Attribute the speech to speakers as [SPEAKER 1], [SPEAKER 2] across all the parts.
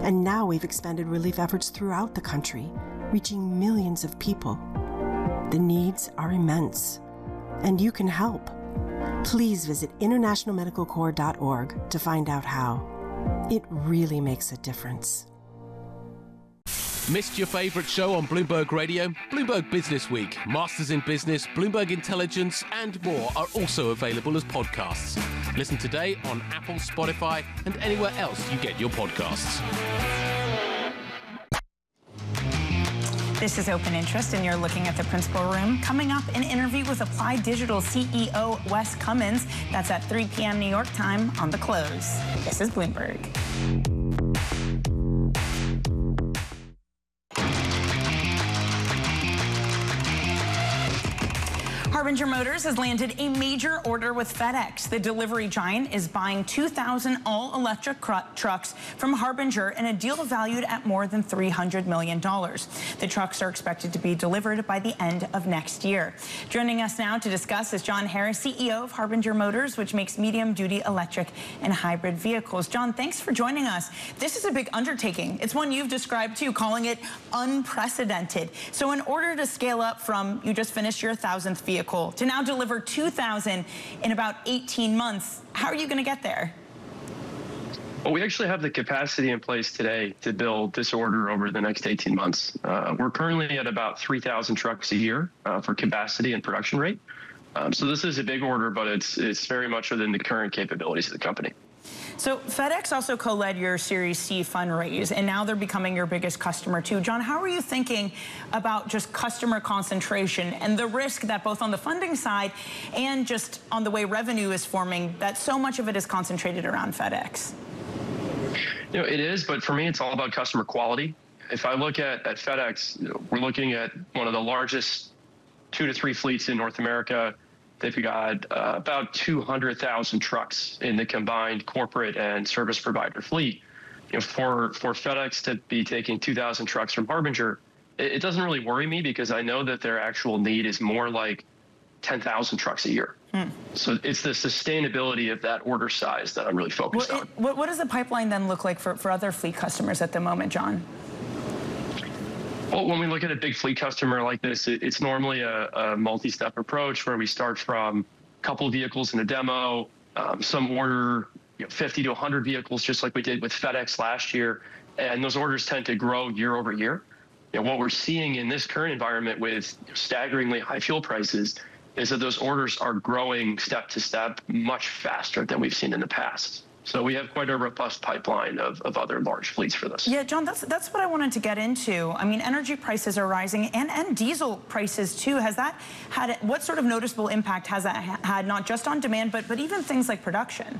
[SPEAKER 1] And now we've expanded relief efforts throughout the country, reaching millions of people. The needs are immense, and you can help. Please visit internationalmedicalcorps.org to find out how. It really makes a difference.
[SPEAKER 2] Missed your favorite show on Bloomberg Radio? Bloomberg Business Week, Masters in Business, Bloomberg Intelligence, and more are also available as podcasts. Listen today on Apple, Spotify, and anywhere else you get your podcasts.
[SPEAKER 3] This is Open Interest, and you're looking at the Principal Room. Coming up, an interview with Applied Digital CEO Wes Cummins. That's at 3 p.m. New York time on The Close. This is Bloomberg. Harbinger Motors has landed a major order with FedEx. The delivery giant is buying 2,000 all-electric trucks from Harbinger in a deal valued at more than $300 million. The trucks are expected to be delivered by the end of next year. Joining us now to discuss is John Harris, CEO of Harbinger Motors, which makes medium-duty electric and hybrid vehicles. John, thanks for joining us. This is a big undertaking. It's one you've described, too, calling it unprecedented. So in order to scale up from, you just finished your 1,000th vehicle, to now deliver 2,000 in about 18 months. How are you going to get there?
[SPEAKER 4] Well, we actually have the capacity in place today to build this order over the next 18 months. We're currently at about 3,000 trucks a year for capacity and production rate. So this is a big order, but it's very much within the current capabilities of the company.
[SPEAKER 3] So FedEx also co-led your Series C fundraise, and now they're becoming your biggest customer too. John, how are you thinking about just customer concentration and the risk that both on the funding side and just on the way revenue is forming, that so much of it is concentrated around FedEx?
[SPEAKER 4] You know, it is, but for me, it's all about customer quality. If I look at FedEx, we're looking at one of the largest 2 to 3 fleets in North America. They've got about 200,000 trucks in the combined corporate and service provider fleet. You know, for FedEx to be taking 2,000 trucks from Harbinger, it doesn't really worry me because I know that their actual need is more like 10,000 trucks a year. So it's the sustainability of that order size that I'm really focused on.
[SPEAKER 3] What does the pipeline then look like for other fleet customers at the moment, John?
[SPEAKER 4] Well, when we look at a big fleet customer like this, it's normally a multi-step approach where we start from a couple of vehicles in a demo, some order 50 to 100 vehicles, just like we did with FedEx last year, and those orders tend to grow year over year. You know, what we're seeing in this current environment with staggeringly high fuel prices is that those orders are growing step to step much faster than we've seen in the past. So we have quite a robust pipeline of other large fleets for this.
[SPEAKER 3] Yeah, John, that's what I wanted to get into. I mean, energy prices are rising and diesel prices too. Has that had, what sort of noticeable impact has that had, not just on demand, but even things like production?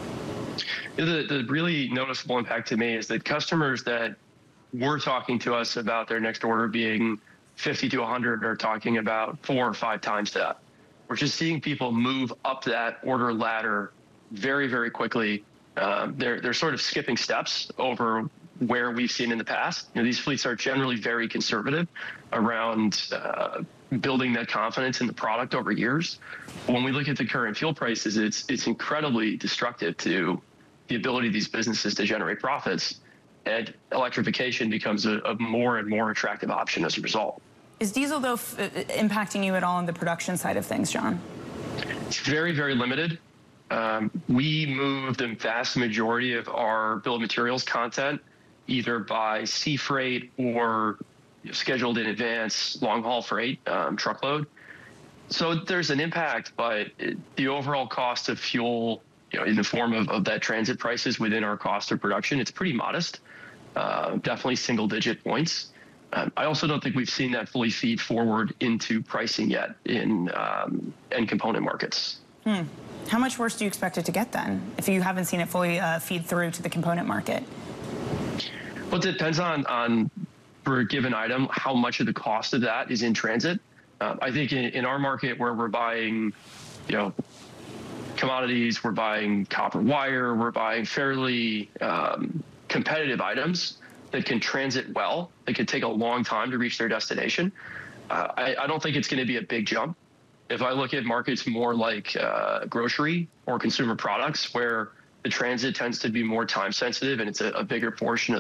[SPEAKER 4] The really noticeable impact to me is that customers that were talking to us about their next order being 50 to 100 are talking about 4 or 5 times that. We're just seeing people move up that order ladder very, very quickly. They're sort of skipping steps over where we've seen in the past. You know, these fleets are generally very conservative around building that confidence in the product over years. When we look at the current fuel prices, it's incredibly destructive to the ability of these businesses to generate profits, and electrification becomes a more and more attractive option as a result.
[SPEAKER 3] Is diesel, though, impacting you at all on the production side of things, John?
[SPEAKER 4] It's very, very limited. We move the vast majority of our bill of materials content either by sea freight or scheduled in advance long-haul freight, truckload. So there's an impact, but the overall cost of fuel, in the form of that transit prices within our cost of production, it's pretty modest, definitely single-digit points. I also don't think we've seen that fully feed forward into pricing yet in end component markets.
[SPEAKER 3] How much worse do you expect it to get then, if you haven't seen it fully feed through to the component market?
[SPEAKER 4] Well, it depends on for a given item, how much of the cost of that is in transit. I think in our market where we're buying, commodities, we're buying copper wire, we're buying fairly competitive items that can transit well, that can take a long time to reach their destination. I don't think it's going to be a big jump. If I look at markets more like grocery or consumer products, where the transit tends to be more time sensitive and it's a bigger portion of